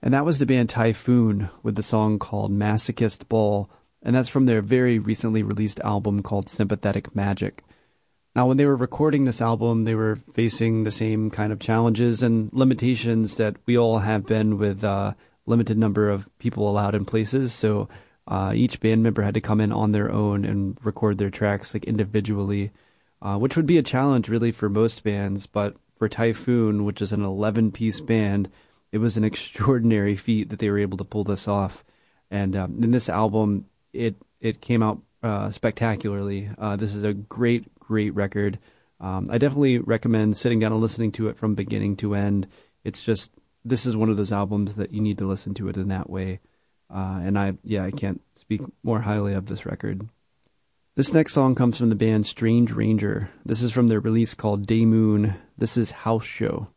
And that was the band Typhoon with the song called Masochist Ball, and that's from their very recently released album called Sympathetic Magic. Now, when they were recording this album, they were facing the same kind of challenges and limitations that we all have been with limited number of people allowed in places. So each band member had to come in on their own and record their tracks like individually, which would be a challenge really for most bands. But for Typhoon, which is an 11-piece band, it was an extraordinary feat that they were able to pull this off. And in this album, it came out spectacularly. This is a great record. I definitely recommend sitting down and listening to it from beginning to end. It's just, this is one of those albums that you need to listen to it in that way. And I can't speak more highly of this record. This next song comes from the band Strange Ranger. This is from their release called Day Moon. This is House Show.